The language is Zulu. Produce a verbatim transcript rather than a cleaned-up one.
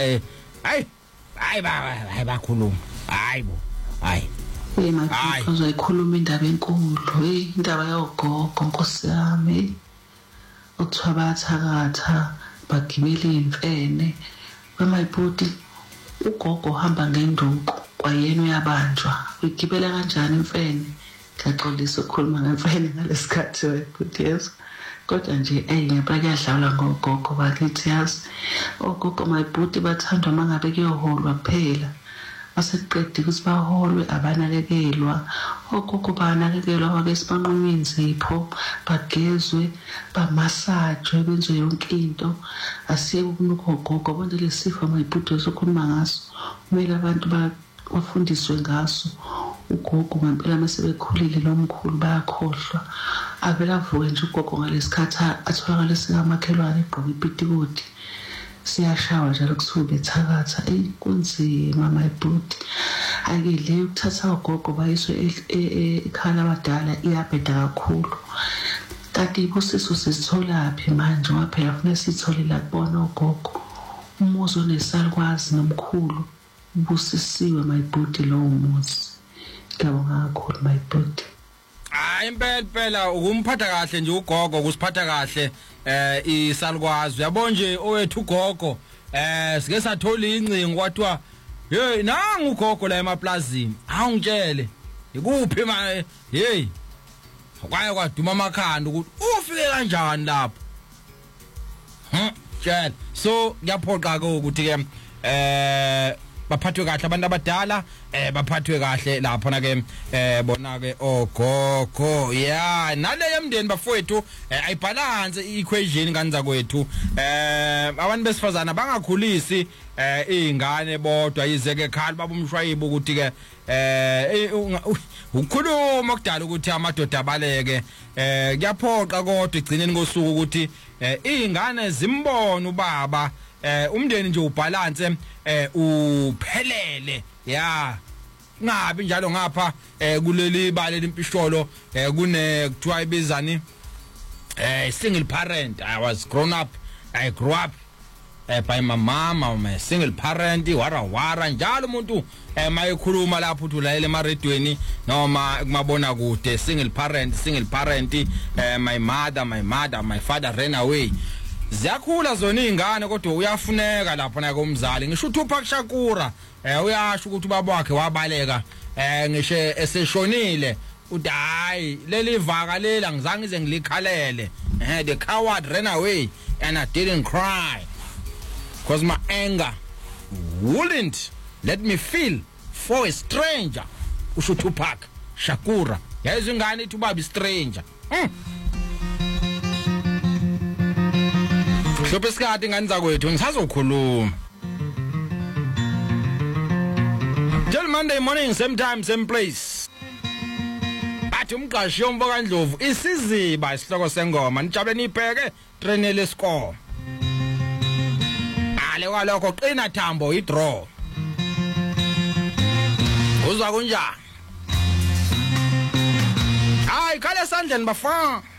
eh hayi hayi ba hayi bakhuluma hayi bo hayi hey manje uzoyikhuluma indaba enkulu hey indaba yogogo Nkosi yami uthiwa bathakatha bagibela imfene bamayibhodi ugogo uhamba ngenduku kwayena uyabanjwa uyigibela kanjani imfene ngaxolisa ukukhuluma ngemfene ngalesikhathi wayibhodi yeso kodwa nje eh ngempela kuyadlala ngogogo bakithi yazi ogogo mayibhodi bathandwa mangabe kuyoholwa kuphela aseqedwe ukuthi baholwe abanakekelwa ogogo banakekelwa wake sibanquma inzipho bagezwe bamasajwe benze yonke into asiye ukunuka ogogo bonke lesifo mayibhudi sokhuluma ngaso kumele abantu bafundiswe ngaso ugogo ngempela mase bekhulile lomkhulu bayakhohlwa avela vuke nje ugogo ngalesikhathi atholakala sikamakhelwane egqoka ipitikoti siyashawa njalo kusube thakatha eh kunzima mayibhudi ake le ukuthatha ugogo bayiswe ekhaya abadala iyabheda kakhulu kanti ibosiso sisitholaphi manje ngaphela kufanele sitholela kubona ugogo umuzi onesalukwazi nomkhulu ubusisiwe mayibhudi lo umuzi ngiyabonga kakhulu mayibhudi hayi impela phela ukumphatha kahle nje ugogo kusiphatha kahle eh isalukwazi uyabona nje owethu ugogo eh sike sathola incingo kwathiwa hey nangu ugogo la emaplazini awungitshele ikuphi ma hey kwaye kwaduma amakhanda ukuthi ufike kanjani lapho hm tshela so ngiyaphoqa ke ukuthi ke eh baphathwe kahle abantu abadala eh baphathwe kahle lapho na ke eh bona ke ogogo yeah nale yemndeni bafowethu ayibalance equation kanza kwethu eh abantu besifazana bangakhulisi eh izingane bodwa yizeke ekhaya babumshwayibo ukuthi ke eh ukhuluma okudala ukuthi amadoda abaleke eh kuyaphoqa kodwa igcineni kosuku ukuthi izingane zimbone ubaba eh umndeni nje ubalance eh uphelele ya ngabi njalo ngapha eh kuleli bale lempisholo eh kune kuthiwa ibizani eh single parent. I was grown up, I grew up eh by my mom, I'm a single parent wara wara njalo umuntu eh mayikhuluma lapho uthulaele emaredweni noma kumabona kude single parent single parent eh my mother my mother my father ran away. Ziyakhula zona izingane kodwa uyafuneka lapho na komzali ngisho uTupac Shakur eh uyasho ukuthi ubaba wakhe wabaleka eh ngisho eseshonile uthi hayi leli vaka lela ngizange ize ngilikhalele eh the coward ran away and I didn't cry because my anger wouldn't let me feel for a stranger. Usho Tupac Shakur yazi ingane ithi ubaba stranger mm. Sopesikade nganza kwethu ngisazokhuluma. Till Monday morning same time same place. Bathi umqashi yomvo kaNdlovu isiziba isihloko sengoma nijabule nibheke trainele isikole. Ale kwalokho qina Thambo idraw. Uzwa kunjani? Hayi khale sandleni bafana.